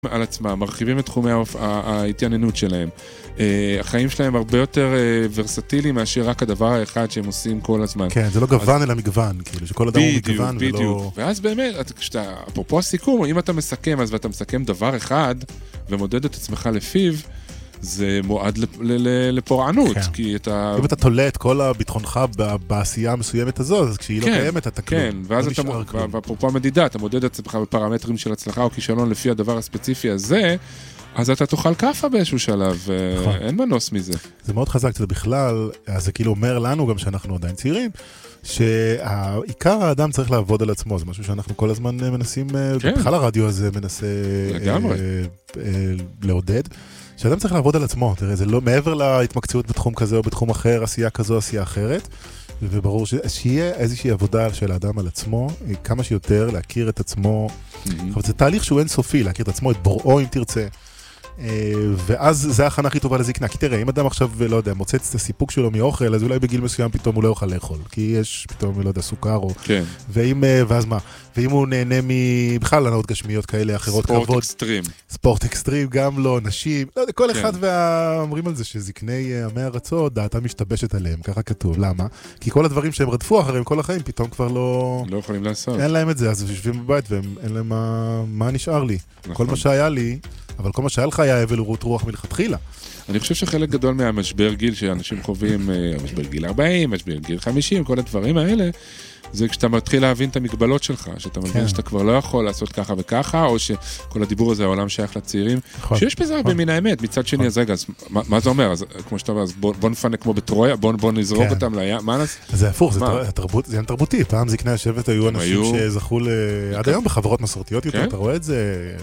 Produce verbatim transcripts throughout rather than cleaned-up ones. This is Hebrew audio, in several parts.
על עצמם, מרחיבים את תחומי ההתעניינות שלהם. החיים שלהם הרבה יותר ורסטיליים מאשר רק הדבר האחד שהם עושים כל הזמן. כן, זה לא גוון אלא מגוון, כאילו, שכל אדם הוא מגוון ולא... בדיוק, ואז באמת, כשאתה, אפרופו הסיכום, אם אתה מסכם, אז ואתה מסכם דבר אחד, ומודד את עצמך לפיו, זה מועד לפורענות, כי אתה... אם אתה תולה את כל הביטחונך בעשייה המסוימת הזו, אז כשהיא לא קיימת, אתה כלום. כן, ואז אתה, ואפרופו המדידה, אתה מודד את עצמך בפרמטרים של הצלחה או כישלון לפי הדבר הספציפי הזה, אז אתה תאכל קפה באיזשהו שלב, אין מנוס מזה. זה מאוד חזק, זה בכלל, אז זה כאילו אומר לנו גם שאנחנו עדיין צעירים, שהעיקר האדם צריך לעבוד על עצמו, זה משהו שאנחנו כל הזמן מנסים, בכלל הרדיו הזה מנסה לעודד, שאדם צריך לעבוד על עצמו, תראה, זה לא מעבר להתמקצעות בתחום כזה או בתחום אחר, עשייה כזו, עשייה אחרת, וברור שיהיה איזושהי עבודה של האדם על עצמו, כמה שיותר להכיר את עצמו, אבל זה תהליך שהוא אינסופי, להכיר את עצמו, את בוראו אם תרצה, ואז זה ההכנה הכי טובה לזקנה, כי תראה, אם אדם עכשיו, לא יודע, מוצץ את הסיפוק שלו מאוכל, אז אולי בגיל מסוים פתאום הוא לא יוכל לאכול, כי יש פתאום, לא יודע, סוכר, או... כן. ואם, ואז מה? ואם הוא נהנה מבכלל הנאות גשמיות כאלה, אחרות כבוד... ספורט אקסטרים. ספורט אקסטרים, גם לא, נשים, לא יודע, כל אחד ואומרים על זה שזקני עמי ארצות, דעתם משתבשת עליהם, ככה כתוב. למה? כי כל הדברים שהם רדפו אחריהם כל החיים, פתאום כבר לא... לא יכולים לעשות. אין להם את זה, אז יושבים בבית ואין להם מה, מה נשאר לי. כל מה שהיה לי, אבל כל מה שהיה לך היה אבל רות רוח מלכתחילה. אני חושב שחלק גדול מהמשבר גיל שאנשים חווים, משבר גיל ארבעים, משבר גיל חמישים, כל הדברים האלה, זה כשאתה מתחיל להבין את המגבלות שלך, שאתה מבין שאתה כבר לא יכול לעשות ככה וככה, או שכל הדיבור הזה, העולם שייך לצעירים, שיש בזה הרבה מן האמת. מצד שני, אז רגע, מה זה אומר? אז כמו שאתה אומר, אז בוא נפנה כמו בטרויה, בוא נזרוק אותם לים, מה נעשה? זה הפוך, זה עניין תרבותי. פעם זקני השבט היו אנשים שזכו עד היום בחברות מסורתיות יותר, אתה רואה את זה,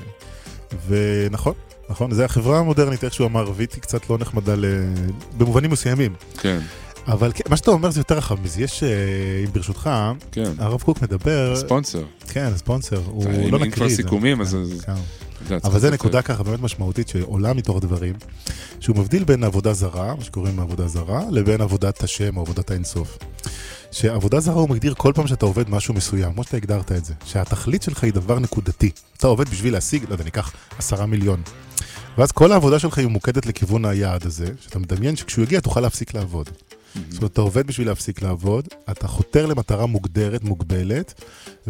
ונכון. נכון, זה החברה המודרנית, איכשהו המערבית היא קצת לא נחמדה במובנים מסוימים. כן. אבל מה שאתה אומר זה יותר רחב מזה. יש, אם ברשותך, הרב קוק מדבר... ספונסר. כן, ספונסר. הוא לא נקריא. אם כבר סיכומים, אז... אבל זה נקודה ככה באמת משמעותית שעולה מתוך הדברים, שהוא מבדיל בין עבודה זרה, מה שקוראים עבודה זרה, לבין עבודת השם או עבודת האינסוף. שעבודה זרה הוא מגדיר כל פעם שאתה עובד משהו מסוים, כמו שאתה הגדרת את זה, שהתכלית שלך היא דבר נקודתי. אתה עובד בשביל להשיג, לא יודע, ניקח עשרה מיליון. ואז כל העבודה שלך היא מוקדת לכיוון היעד הזה, שאתה מדמיין שכשהוא יגיע תוכל להפסיק לעבוד. זאת אומרת, אתה עובד בשביל להפסיק לעבוד, אתה חותר למטרה מוגדרת, מוגבלת,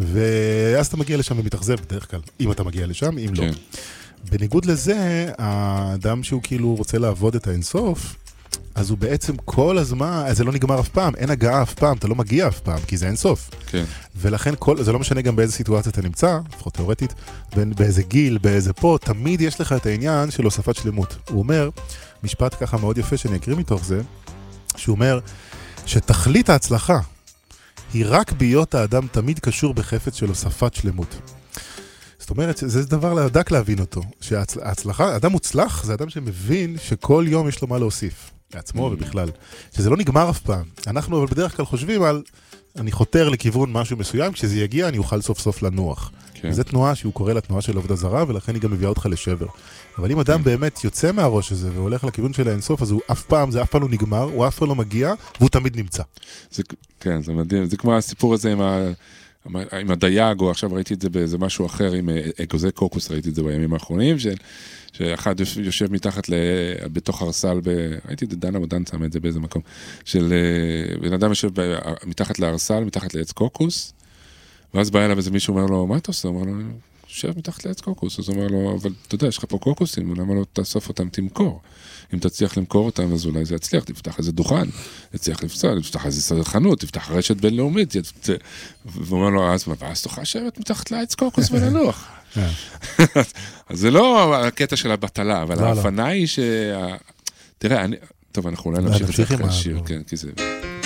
ואז אתה מגיע לשם ומתאכזב בדרך כלל, אם אתה מגיע לשם, אם לא. בניגוד לזה, האדם שהוא כאילו רוצה לעבוד את האינסוף, אז הוא בעצם כל הזמן, זה לא נגמר אף פעם, אין הגעה אף פעם, אתה לא מגיע אף פעם, כי זה אינסוף. כן. ולכן כל, זה לא משנה גם באיזה סיטואציה אתה נמצא, לפחות תיאורטית, באיזה גיל, באיזה פה, תמיד יש לך את העניין של הוספת שלמות. הוא אומר, משפט ככה מאוד יפה שאני אקריא מתוך זה, שהוא אומר שתכלית ההצלחה היא רק בהיות האדם תמיד קשור בחפץ של הוספת שלמות. זאת אומרת, זה דבר לדק להבין אותו, שההצלחה, אדם מוצלח זה אדם שמבין שכל יום יש לו מה להוסיף, לעצמו ובכלל, שזה לא נגמר אף פעם. אנחנו אבל בדרך כלל חושבים על, אני חותר לכיוון משהו מסוים, כשזה יגיע אני אוכל סוף סוף לנוח. כן. וזו תנועה שהוא קורא לתנועה של עבודה זרה, ולכן היא גם מביאה אותך לשבר. אבל אם אדם באמת יוצא מהראש הזה, והולך לכיוון של האינסוף, אז הוא אף פעם, זה אף פעם לא נגמר, הוא אף פעם לא מגיע, והוא תמיד נמצא. זה, כן, זה מדהים. זה כמו הסיפור הזה עם ה... עם הדייג, או עכשיו ראיתי את זה באיזה משהו אחר, עם אגוזי קוקוס, ראיתי את זה בימים האחרונים, של, שאחד יושב מתחת ל... בתוך הרסל, ב... ראיתי את זה, דנה ודן שם את זה באיזה מקום, של בן אדם יושב ב... מתחת להרסל, מתחת לעץ קוקוס, ואז בא אליו איזה מישהו אומר לו, מה אתה עושה? הוא אומר לו, יושב מתחת לעץ קוקוס, אז הוא אומר לו, אבל אתה יודע, יש לך פה קוקוסים, למה לא תאסוף אותם, תמכור. אם תצליח למכור אותם, אז אולי זה יצליח, תפתח איזה דוכן, תצליח לפצוע, תפתח איזה חנות, תפתח רשת בינלאומית, והוא אומר לו, אז מה, ואז תוכל לשבת מתחת לעץ קוקוס ולנוח. אז זה לא הקטע של הבטלה, אבל ההבנה היא ש... תראה, טוב, אנחנו אולי נמשיך את זה אחרי השיר, כי זה...